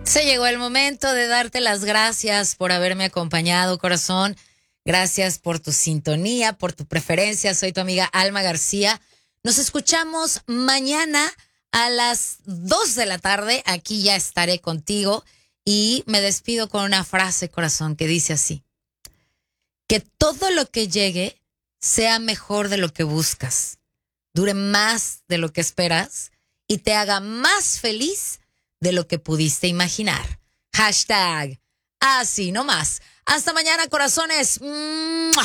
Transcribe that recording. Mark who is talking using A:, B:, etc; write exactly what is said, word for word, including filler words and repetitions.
A: Se llegó el momento de darte las gracias por haberme acompañado, corazón. Gracias por tu sintonía, por tu preferencia. Soy tu amiga Alma García. Nos escuchamos mañana a las dos de la tarde. Aquí ya estaré contigo y me despido con una frase, corazón, que dice así: que todo lo que llegue sea mejor de lo que buscas, dure más de lo que esperas y te haga más feliz de lo que pudiste imaginar. Hashtag así nomás. Hasta mañana, corazones. ¡Mua!